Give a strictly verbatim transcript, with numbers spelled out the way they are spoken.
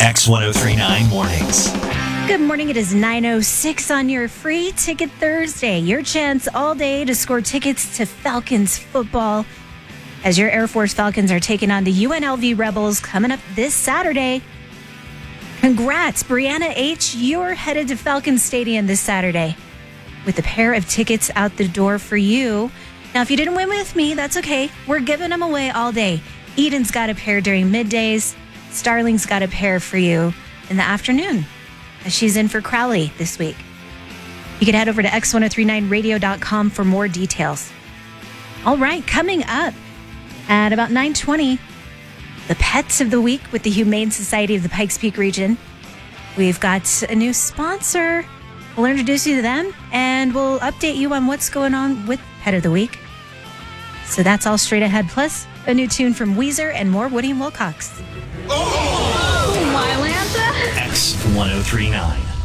X ten thirty-nine Mornings. Good morning. It is nine oh six on your Free Ticket Thursday. Your chance all day to score tickets to Falcons football as your Air Force Falcons are taking on the U N L V Rebels coming up this Saturday. Congrats, Brianna H. You're headed to Falcons Stadium this Saturday with a pair of tickets out the door for you. Now, if you didn't win with me, that's okay. We're giving them away all day. Eden's got a pair during middays. Starling's got a pair for you in the afternoon. She's in for Crowley this week. You can head over to X ten thirty-nine radio dot com for more details. All right, coming up at about nine twenty, the Pets of the Week with the Humane Society of the Pikes Peak region. We've got a new sponsor. We'll introduce you to them, and we'll update you on what's going on with Pet of the Week. So that's all straight ahead, plus a new tune from Weezer and more Woody and Wilcox. Oh, my Lanta! X ten thirty-nine.